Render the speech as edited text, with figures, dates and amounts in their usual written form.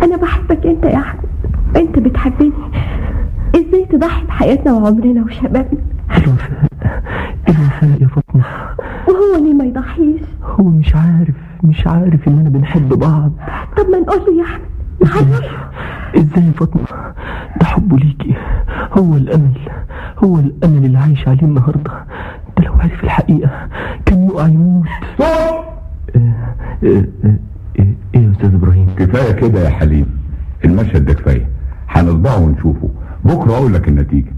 انا بحبك انت يا احمد، انت بتحبني. ازاي تضحي بحياتنا وعمرنا وشبابنا؟ الوفاء يا فاطمة. وهو ليه ما يضحيش؟ هو مش عارف اننا بنحب بعض. طب ما نقول له يا احمد. ازاي يا فاطمة؟ ده حبه ليكي هو الامل اللي عايش عليه النهارده. ده لو عرف الحقيقة كان يقع يموت. ايه يا استاذ ابراهيم؟ كفاية كده يا حليم، المشهد ده كفاية، هنطبعه ونشوفه بكرة اقول لك النتيجة.